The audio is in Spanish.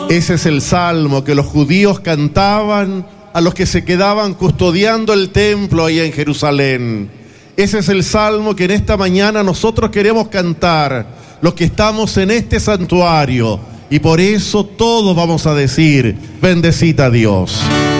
Ese es el salmo que los judíos cantaban a los que se quedaban custodiando el templo ahí en Jerusalén. Ese es el salmo que en esta mañana nosotros queremos cantar, los que estamos en este santuario. Y por eso todos vamos a decir: bendecid a Dios.